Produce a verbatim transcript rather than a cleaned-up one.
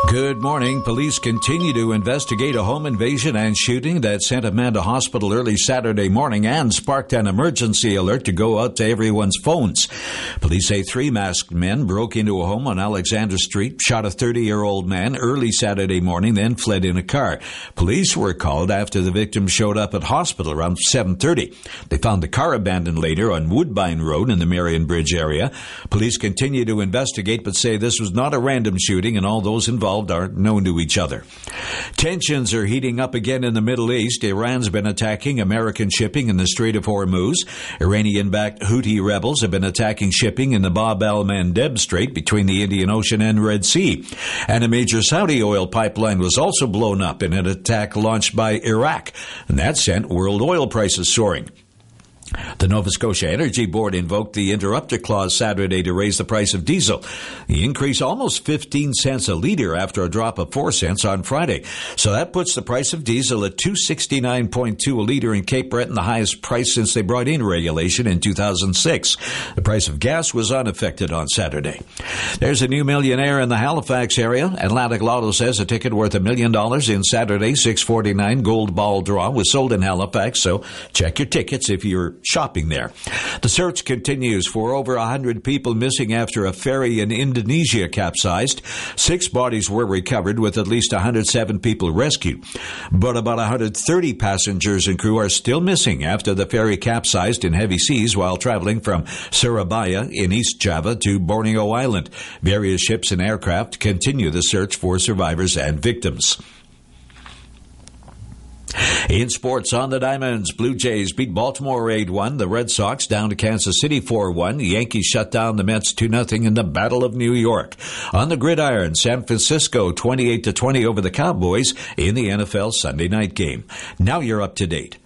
Good morning. Police continue to investigate a home invasion and shooting that sent a man to hospital early Saturday morning and sparked an emergency alert to go out to everyone's phones. Police say three masked men broke into a home on Alexander Street, shot a thirty-year-old man early Saturday morning, then fled in a car. Police were called after the victim showed up at hospital around seven thirty. They found the car abandoned later on Woodbine Road in the Marion Bridge area. Police continue to investigate but say this was not a random shooting and all those involved are known to each other. Tensions are heating up again in the Middle East. Iran's been attacking American shipping in the Strait of Hormuz. Iranian-backed Houthi rebels have been attacking shipping in the Bab el-Mandeb Strait between the Indian Ocean and Red Sea. And a major Saudi oil pipeline was also blown up in an attack launched by Iraq, and that sent world oil prices soaring. The Nova Scotia Energy Board invoked the interrupter clause Saturday to raise the price of diesel. The increase almost fifteen cents a litre after a drop of four cents on Friday. So that puts the price of diesel at two dollars and sixty-nine cents a litre in Cape Breton, the highest price since they brought in regulation in two thousand six. The price of gas was unaffected on Saturday. There's a new millionaire in the Halifax area. Atlantic Lotto says a ticket worth a million dollars in Saturday's six forty-nine Gold Ball draw was sold in Halifax, so check your tickets if you're shopping there. The search continues for over one hundred people missing after a ferry in Indonesia capsized. Six bodies were recovered with at least one hundred seven people rescued. But about one hundred thirty passengers and crew are still missing after the ferry capsized in heavy seas while traveling from Surabaya in East Java to Borneo Island. Various ships and aircraft continue the search for survivors and victims. In sports on the Diamonds, Blue Jays beat Baltimore eight one. The Red Sox down to Kansas City four one. The Yankees shut down the Mets two nothing in the Battle of New York. On the gridiron, San Francisco twenty-eight to twenty over the Cowboys in the N F L Sunday night game. Now you're up to date.